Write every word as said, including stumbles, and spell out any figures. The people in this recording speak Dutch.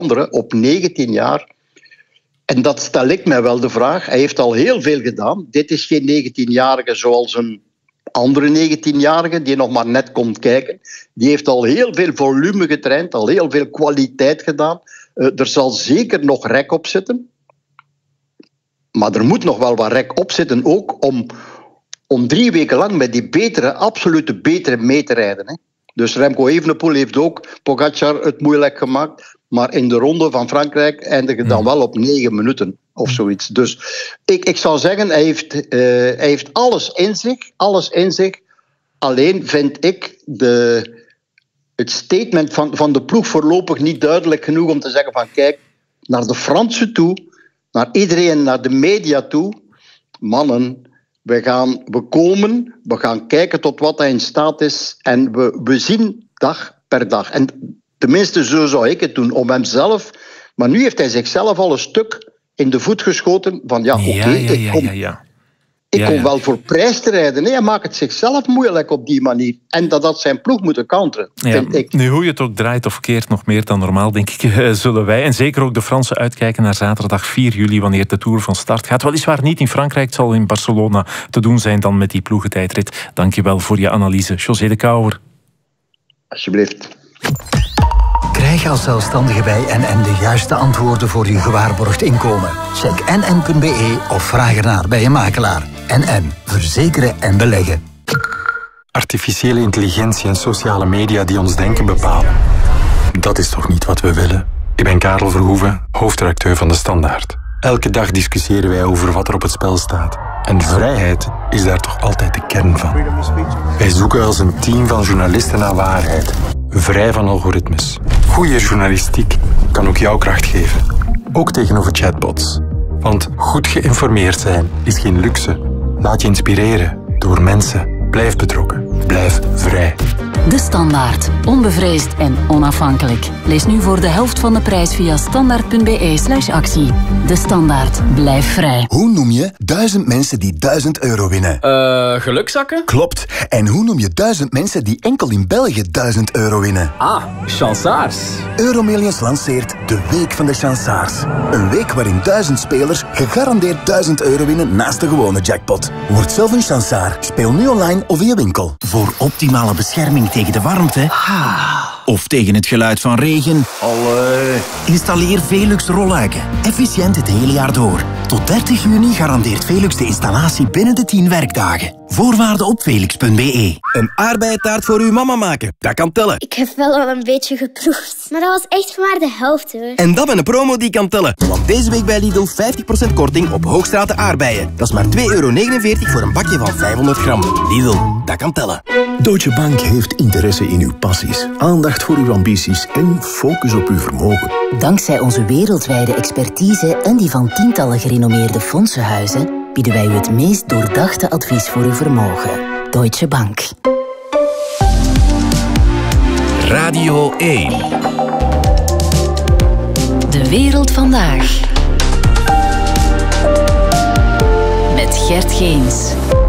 veranderen op negentien jaar? En dat stel ik mij wel de vraag. Hij heeft al heel veel gedaan. Dit is geen negentienjarige zoals een andere negentienjarige die nog maar net komt kijken. Die heeft al heel veel volume getraind, al heel veel kwaliteit gedaan. Uh, er zal zeker nog rek op zitten. Maar er moet nog wel wat rek op zitten ook om, om drie weken lang met die betere, absolute betere mee te rijden. Hè. Dus Remco Evenepoel heeft ook Pogacar het moeilijk gemaakt. Maar in de ronde van Frankrijk eindigen dan wel op negen minuten of zoiets. Dus ik, ik zou zeggen, hij heeft, uh, hij heeft alles in zich. Alles in zich. Alleen vind ik de, het statement van, van de ploeg voorlopig niet duidelijk genoeg om te zeggen van kijk, naar de Fransen toe, naar iedereen, naar de media toe. Mannen, we, gaan, we komen, we gaan kijken tot wat hij in staat is. En we, we zien dag per dag. En tenminste, zo zou ik het doen, om hemzelf. Maar nu heeft hij zichzelf al een stuk in de voet geschoten van ja, oké, okay, ja, ja, ik kom, ja, ja. ik ja, kom ja. wel voor prijs te rijden. Nee, hij maakt het zichzelf moeilijk op die manier. En dat had zijn ploeg moeten counteren, Ja, vind ik. Nu, hoe je het ook draait of keert, nog meer dan normaal, denk ik, uh, zullen wij en zeker ook de Fransen uitkijken naar zaterdag vier juli, wanneer de Tour van start gaat. Weliswaar niet in Frankrijk, het zal in Barcelona te doen zijn dan met die ploegentijdrit. Dank je wel voor je analyse, José de Kouwer. Alsjeblieft. Krijg als zelfstandige bij N N de juiste antwoorden voor je gewaarborgd inkomen. Check n n punt b e of vraag ernaar bij je makelaar. N N. Verzekeren en beleggen. Artificiële intelligentie en sociale media die ons denken bepalen. Dat is toch niet wat we willen? Ik ben Karel Verhoeven, hoofdredacteur van De Standaard. Elke dag discussiëren wij over wat er op het spel staat. En vrijheid is daar toch altijd de kern van. Wij zoeken als een team van journalisten naar waarheid. Vrij van algoritmes. Goede journalistiek kan ook jouw kracht geven. Ook tegenover chatbots. Want goed geïnformeerd zijn is geen luxe. Laat je inspireren door mensen. Blijf betrokken. Blijf vrij. De Standaard. Onbevreesd en onafhankelijk. Lees nu voor de helft van de prijs via standaard punt b e slash actie. De Standaard. Blijf vrij. Hoe noem je duizend mensen die duizend euro winnen? Eh, uh, gelukzakken? Klopt. En hoe noem je duizend mensen die enkel in België duizend euro winnen? Ah, chansaars. Euromillions lanceert de Week van de Chansaars. Een week waarin duizend spelers gegarandeerd duizend euro winnen naast de gewone jackpot. Word zelf een chansaar. Speel nu online of in je winkel. Voor optimale bescherming tegen de warmte of tegen het geluid van regen. Allee. Installeer Velux rolluiken. Efficiënt het hele jaar door. Tot dertig juni garandeert Velux de installatie binnen de tien werkdagen. Voorwaarden op velux punt b e. Een aardbeientaart voor uw mama maken. Dat kan tellen. Ik heb wel al een beetje geproefd. Maar dat was echt maar de helft hoor. En dat met een promo die kan tellen. Want deze week bij Lidl vijftig procent korting op Hoogstraten aardbeien. Dat is maar twee euro negenenveertig voor een bakje van vijfhonderd gram. Lidl, dat kan tellen. Deutsche Bank heeft interesse in uw passies, aandacht voor uw ambities en focus op uw vermogen. Dankzij onze wereldwijde expertise en die van tientallen gerenommeerde fondsenhuizen bieden wij u het meest doordachte advies voor uw vermogen. Deutsche Bank. Radio één. De wereld vandaag. Met Gert Geens.